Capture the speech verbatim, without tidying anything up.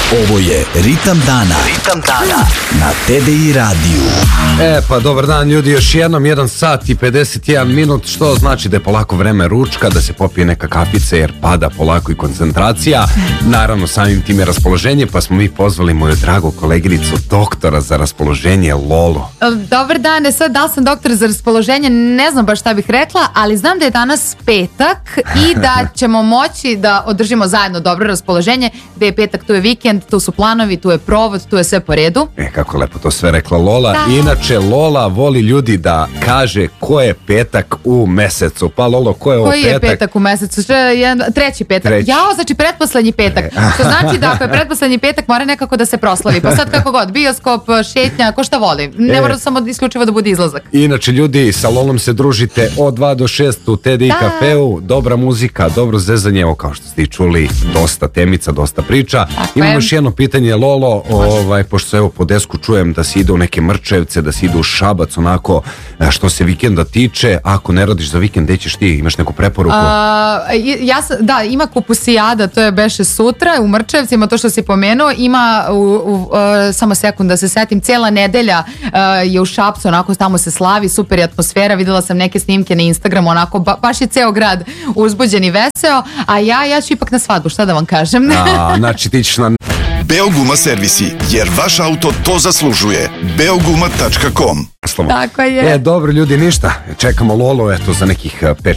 Ovo je Ritam dana. Ritam dana na T D I radiju. E pa dobar dan ljudi, još jednom jedan sat i pedeset jedan minut, što znači da je polako vreme ručka, da se popije neka kafica jer pada polako i koncentracija. Naravno samim tim je raspoloženje, pa smo mi pozvali moju dragu koleginicu doktora za raspoloženje Lolu. Dobar dan, sad da li sam doktor za raspoloženje, ne znam baš šta bih rekla, ali znam da je danas petak i da ćemo moći da održimo zajedno dobro raspoloženje. Gde je petak, tu je vikend, tu su planovi, tu je provod, tu je sve po redu. E, kako lepo to sve rekla Lola. Da. Inače, Lola voli ljudi da kaže ko je petak u mesecu. Pa Lolo, ko je ovo Koji petak? je petak u mesecu? Što je jedan, treći petak. Treći. Jao, znači pretposlednji petak. Što znači da ako je pretposlednji petak mora nekako da se proslavi. Pa sad kako god, bioskop, šetnja, ko šta voli. Ne E. mora samo isključivo da bude izlazak. Inače, ljudi, sa Lolom se družite od dva do šest u T D I Da. kafeu. Dobra muzika, dobro zezanje, evo kao što ste i čuli, dosta temica, dosta priča. Tako Imamo je. još jedno pitanje, Lolo, ovaj, pošto se evo po desku čujem da se ide u neke Mrčevce, da se ide u Šabac, onako, što se vikenda tiče. Ako ne radiš za vikend, gde ćeš ti? Imaš neku preporuku? A, ja sam, da, ima kupusijada, to je beše sutra u Mrčevcima, to što si pomenuo, ima u, u, uh, samo sekund da se setim, cijela nedelja uh, je u Šapcu, onako tamo se slavi, super je atmosfera, videla sam neke snimke na Instagramu, onako ba, baš je ceo grad uzbuđen i veseo, a ja, ja ću ipak na svadbu, šta da vam kažem. A, znači ti ćeš na... Beoguma servisi, jer vaš auto to zaslužuje. beoguma tačka com Tako je. E, dobro ljudi, ništa. Čekamo Lolo, eto, za nekih pet